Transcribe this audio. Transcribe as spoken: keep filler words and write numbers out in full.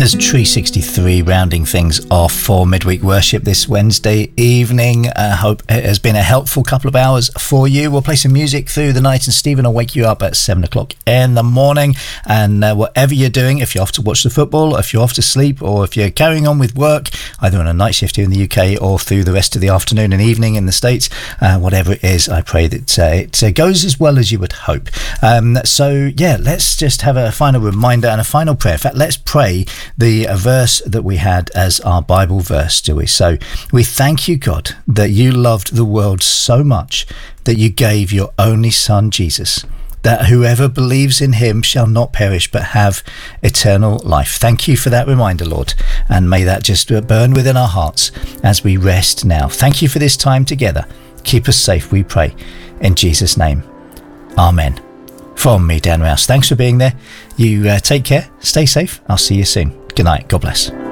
As Tree sixty-three rounding things off for midweek worship this Wednesday evening. I uh, hope it has been a helpful couple of hours for you. We'll play some music through the night, and Stephen will wake you up at seven o'clock in the morning. And uh, whatever you're doing, if you're off to watch the football, if you're off to sleep, or if you're carrying on with work, either on a night shift here in the U K or through the rest of the afternoon and evening in the States, uh, whatever it is, I pray that uh, it uh, goes as well as you would hope. Um, so yeah, let's just have a final reminder and a final prayer. In fact, let's pray the uh, verse that we had as our Bible verse, do we? So we thank you, God, that you loved the world so much that you gave your only Son, Jesus, that whoever believes in him shall not perish but have eternal life. Thank you for that reminder, Lord, and may that just burn within our hearts as we rest now. Thank you for this time together. Keep us safe, we pray, in Jesus' name. Amen. From me, Dan Rouse, thanks for being there. You uh, take care, stay safe. I'll see you soon. Good night. God bless.